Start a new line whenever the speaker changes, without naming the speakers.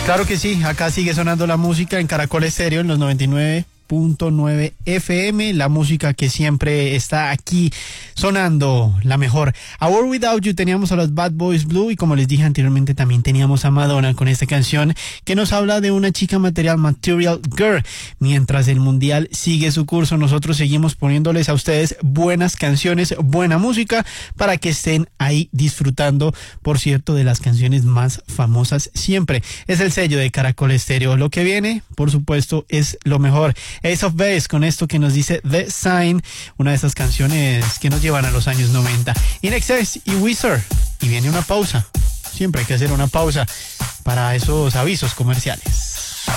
Claro que sí, acá sigue sonando la música en Caracol Estéreo en los 99.9 FM, la música que siempre está aquí sonando, la mejor. A World Without You teníamos a los Bad Boys Blue y como les dije anteriormente también teníamos a Madonna con esta canción que nos habla de una chica Material Girl. Mientras el mundial sigue su curso, nosotros seguimos poniéndoles a ustedes buenas canciones, buena música para que estén ahí disfrutando, por cierto, de las canciones más famosas siempre. Es el sello de Caracol Estéreo. Lo que viene, por supuesto, es lo mejor. Ace of Base con esto que nos dice The Sign, una de esas canciones que nos llevan a los años 90. In Excess y Wizard. Y viene una pausa. Siempre hay que hacer una pausa para esos avisos comerciales.